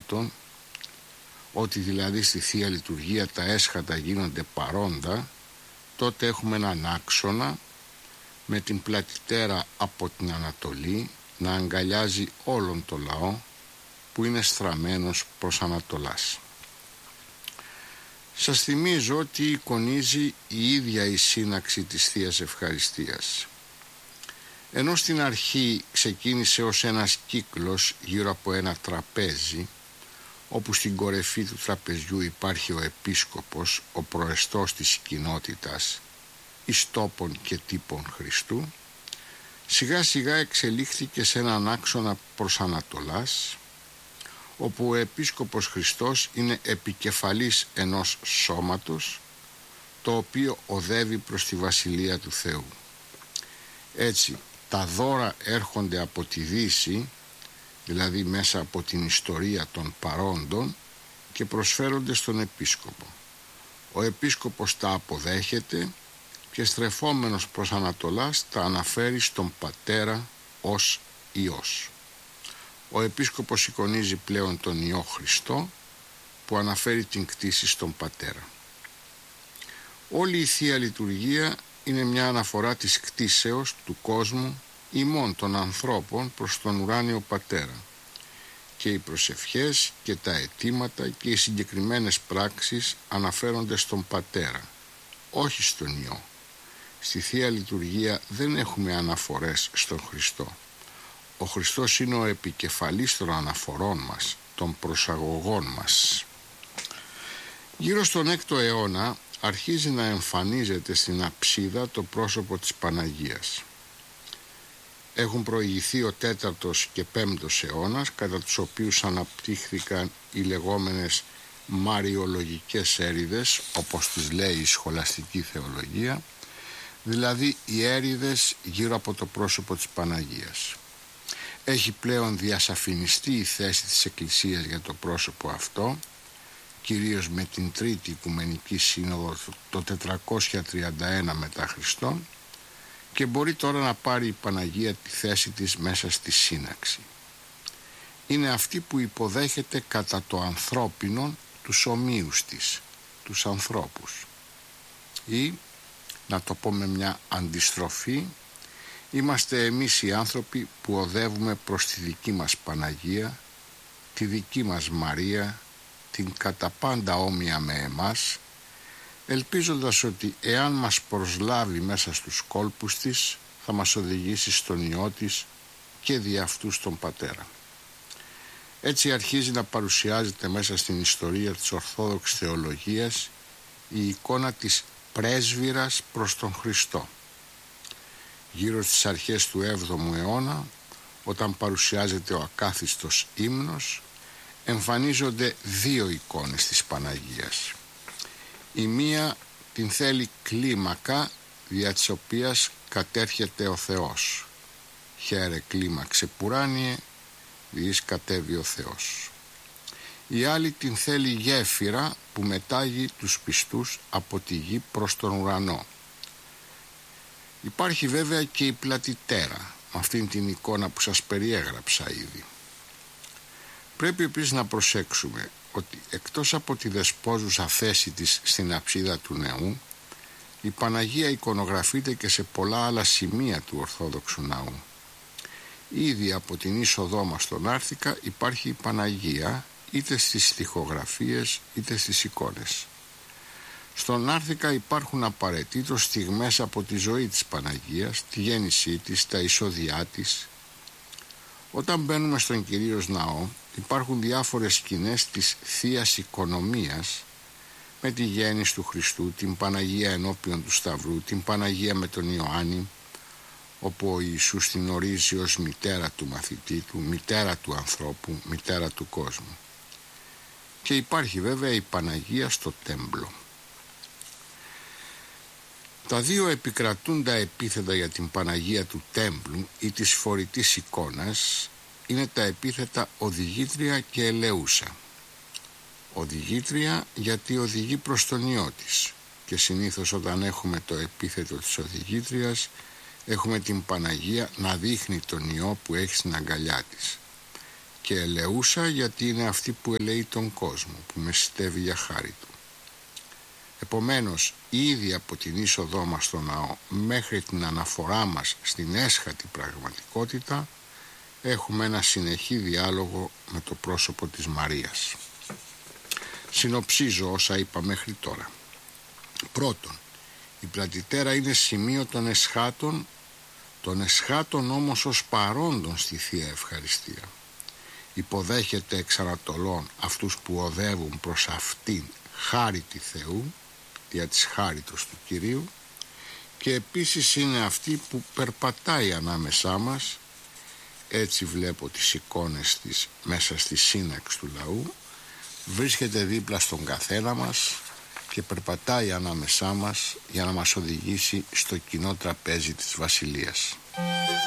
έσχατων, ότι δηλαδή στη Θεία Λειτουργία τα έσχατα γίνονται παρόντα, τότε έχουμε έναν άξονα με την πλατητέρα από την Ανατολή να αγκαλιάζει όλον το λαό που είναι στραμμένος προς Ανατολάς. Σας θυμίζω ότι εικονίζει η ίδια η σύναξη της Θείας Ευχαριστίας. Ενώ στην αρχή ξεκίνησε ως ένας κύκλος γύρω από ένα τραπέζι, όπου στην κορυφή του τραπεζιού υπάρχει ο επίσκοπος, ο προεστός της κοινότητας, εις τόπων και τύπων Χριστού, σιγά σιγά εξελίχθηκε σε έναν άξονα προς Ανατολάς, όπου ο επίσκοπος Χριστός είναι επικεφαλής ενός σώματος, το οποίο οδεύει προς τη Βασιλεία του Θεού. Έτσι, τα δώρα έρχονται από τη Δύση, δηλαδή μέσα από την ιστορία των παρόντων, και προσφέρονται στον επίσκοπο. Ο επίσκοπος τα αποδέχεται και στρεφόμενος προς Ανατολάς τα αναφέρει στον Πατέρα ως Υιός. Ο επίσκοπος εικονίζει πλέον τον Υιό Χριστό, που αναφέρει την κτήση στον Πατέρα. Όλη η Θεία Λειτουργία είναι μια αναφορά της κτήσεως του κόσμου ημών των ανθρώπων προς τον ουράνιο Πατέρα, και οι προσευχές και τα αιτήματα και οι συγκεκριμένες πράξεις αναφέρονται στον Πατέρα, όχι στον Υιό. Στη Θεία Λειτουργία δεν έχουμε αναφορές στον Χριστό. Ο Χριστός είναι ο επικεφαλής των αναφορών μας, των προσαγωγών μας. Γύρω στον 6ο αιώνα αρχίζει να εμφανίζεται στην αψίδα το πρόσωπο της Παναγίας. Έχουν προηγηθεί ο 4ος και 5ος αιώνας, κατά τους οποίους αναπτύχθηκαν οι λεγόμενες μαριολογικές έρηδες, όπως τις λέει η σχολαστική θεολογία, δηλαδή οι έρηδες γύρω από το πρόσωπο της Παναγίας. Έχει πλέον διασαφινιστεί η θέση της Εκκλησίας για το πρόσωπο αυτό, κυρίως με την Τρίτη Οικουμενική Σύνοδο το 431 μετά Χριστόν, και μπορεί τώρα να πάρει η Παναγία τη θέση της μέσα στη σύναξη. Είναι αυτή που υποδέχεται κατά το ανθρώπινο τους ομοίους της, τους ανθρώπους. Ή, να το πω με μια αντιστροφή, είμαστε εμείς οι άνθρωποι που οδεύουμε προς τη δική μας Παναγία, τη δική μας Μαρία, την κατά πάντα όμοια με εμάς, ελπίζοντας ότι εάν μας προσλάβει μέσα στους κόλπους της, θα μας οδηγήσει στον Υιό της και δι' αυτού στον Πατέρα. Έτσι αρχίζει να παρουσιάζεται μέσα στην ιστορία της Ορθόδοξης Θεολογίας η εικόνα της πρέσβυρας προς τον Χριστό. Γύρω στις αρχές του 7ου αιώνα, όταν παρουσιάζεται ο ακάθιστος ύμνος, εμφανίζονται δύο εικόνες της Παναγίας. Η μία την θέλει κλίμακα, δια της οποίας κατέρχεται ο Θεός. Χαίρε κλίμαξε πουράνιε, διείς κατέβει ο Θεός. Η άλλη την θέλει γέφυρα, που μετάγει τους πιστούς από τη γη προς τον ουρανό. Υπάρχει βέβαια και η πλατητέρα, με αυτήν την εικόνα που σας περιέγραψα ήδη. Πρέπει επίσης να προσέξουμε ότι εκτός από τη δεσπόζουσα θέση της στην αψίδα του ναού, η Παναγία εικονογραφείται και σε πολλά άλλα σημεία του Ορθόδοξου ναού. Ήδη από την είσοδό μας στον Άρθικα υπάρχει η Παναγία, είτε στις στιχογραφίες είτε στις εικόνες. Στον Άρθικα υπάρχουν απαραίτητος στιγμές από τη ζωή της Παναγίας, τη γέννησή της, τα εισόδια της. Όταν μπαίνουμε στον Κυρίως Ναό, υπάρχουν διάφορες σκηνές της Θείας Οικονομίας, με τη γέννηση του Χριστού, την Παναγία ενώπιον του Σταυρού, την Παναγία με τον Ιωάννη, όπου ο Ιησούς την ορίζει ως μητέρα του μαθητή του, μητέρα του ανθρώπου, μητέρα του κόσμου. Και υπάρχει βέβαια η Παναγία στο τέμπλο. Τα δύο επικρατούντα επίθετα για την Παναγία του τέμπλου ή της φορητής εικόνας είναι τα επίθετα οδηγήτρια και ελεούσα. Οδηγήτρια γιατί οδηγεί προς τον Υιό της, και συνήθως όταν έχουμε το επίθετο της και ελεούσα γιατί είναι αυτή που ελεεί τον κόσμο, που μεσητεύει για χάρη του. Επομένως, ήδη από την είσοδό μας στο ναό μέχρι την αναφορά μας στην έσχατη πραγματικότητα έχουμε ένα συνεχή διάλογο με το πρόσωπο της Μαρίας. Συνοψίζω όσα είπα μέχρι τώρα. Πρώτον, η πλατητέρα είναι σημείο των εσχάτων όμως ως παρόντων στη Θεία Ευχαριστία. Υποδέχεται εξ ανατολών αυτούς που οδεύουν προς αυτήν χάριτη Θεού, δια της χάριτος του Κυρίου, και επίσης είναι αυτή που περπατάει ανάμεσά μας. Έτσι βλέπω τις εικόνες της μέσα στη σύναξη του λαού, βρίσκεται δίπλα στον καθένα μας και περπατάει ανάμεσά μας για να μας οδηγήσει στο κοινό τραπέζι της Βασιλείας.